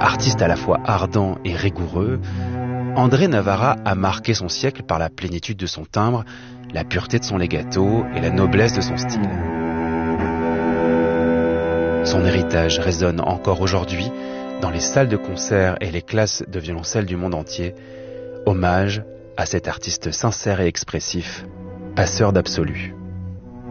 Artiste à la fois ardent et rigoureux, André Navarra a marqué son siècle par la plénitude de son timbre, la pureté de son legato et la noblesse de son style. Son héritage résonne encore aujourd'hui dans les salles de concert et les classes de violoncelle du monde entier. Hommage à cet artiste sincère et expressif, passeur d'absolu.